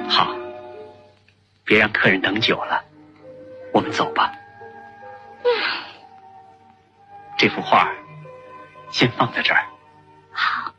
好，别让客人等久了，我们走吧。这幅画先放在这儿。 好。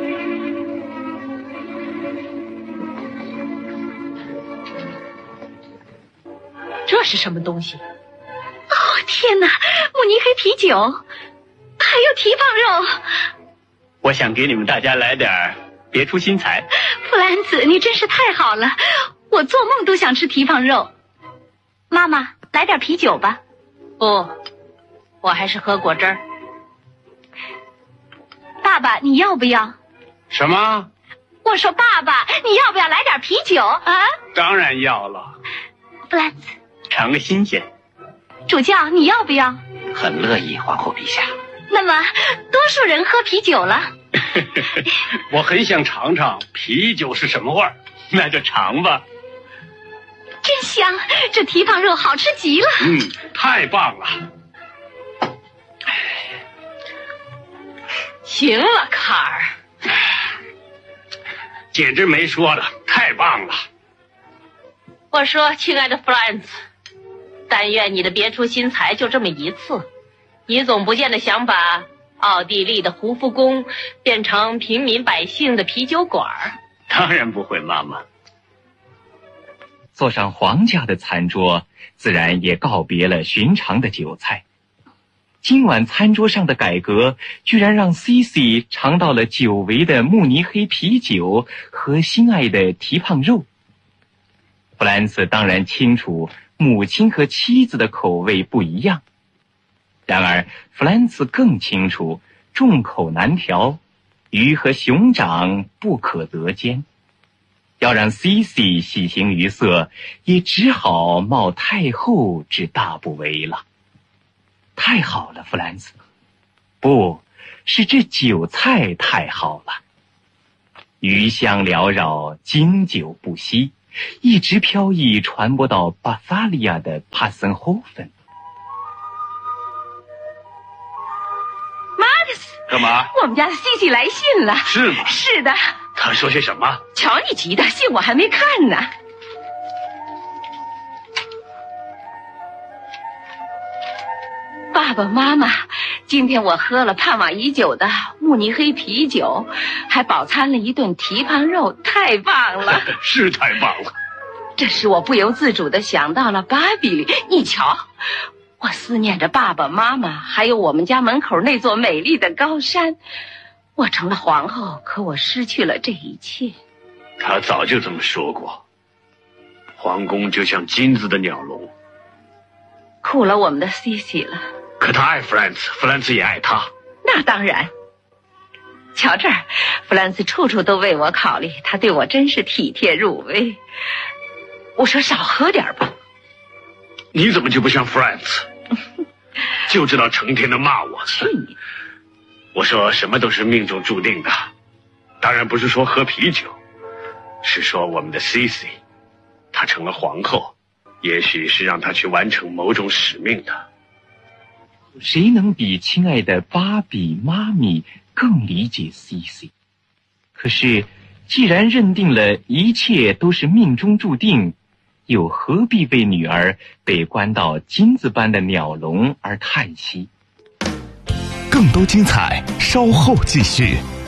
这是什么东西？ 哦，天哪！慕尼黑啤酒，还有蹄膀肉。 我想给你们大家来点别出心裁。 弗兰茨，你真是太好了，我做梦都想吃蹄膀肉。妈妈，来点啤酒吧。 不，我还是喝果汁儿。 爸爸，你要不要？ 什么？ 我说爸爸，你要不要来点啤酒啊？ 当然要了。 弗兰茨， 尝个新鲜。 主教，你要不要？ 很乐意，皇后陛下。 那么，多数人喝啤酒了。 我很想尝尝啤酒是什么味儿。 那就尝吧。 真香，这蹄膀肉好吃极了。 太棒了。 行了，卡尔， 简直没说的，太棒了。 我说，亲爱的弗兰茨，但愿你的别出心裁就这么一次，你总不见得想把奥地利的胡夫宫变成平民百姓的啤酒馆。 当然不会，妈妈。 坐上皇家的餐桌，自然也告别了寻常的酒菜。今晚餐桌上的改革，居然让 Cici 尝到了久违的慕尼黑啤酒和心爱的蹄膀肉。弗兰茨当然清楚母亲和妻子的口味不一样，然而弗兰茨更清楚众口难调，鱼和熊掌不可得兼。要让 Cici 喜形于色，也只好冒太后之大不韪了。太好了，弗兰茨，不是这酒菜太好了。余香缭绕，经久不息，一直飘逸传播到巴伐利亚的帕森霍芬。 马克思， 干嘛？ 我们家的西西来信了。 是吗？ 是的。 他说些什么？ 瞧你急的，信我还没看呢。爸爸妈妈，今天我喝了盼望已久的慕尼黑啤酒，还饱餐了一顿蹄膀肉，太棒了。 是太棒了。 这使我不由自主地想到了巴比里。你瞧，我思念着爸爸妈妈，还有我们家门口那座美丽的高山。我成了皇后，可我失去了这一切。 他早就这么说过，皇宫就像金子的鸟笼。 苦了我们的西西了。 可他爱弗兰茨，弗兰茨也爱他。 那当然。瞧这儿，弗兰茨处处都为我考虑，他对我真是体贴入微。我说少喝点吧。 你怎么就不像弗兰茨？就知道成天的骂我。 去你！ 我说什么都是命中注定的，当然不是说喝啤酒，是说我们的 Cici， 她成了皇后，也许是让她去完成某种使命的。 谁能比亲爱的芭比妈咪更理解 Cici？ 可是既然认定了一切都是命中注定，又何必为女儿被关到金子般的鸟笼而叹息？ 更多精彩稍后继续。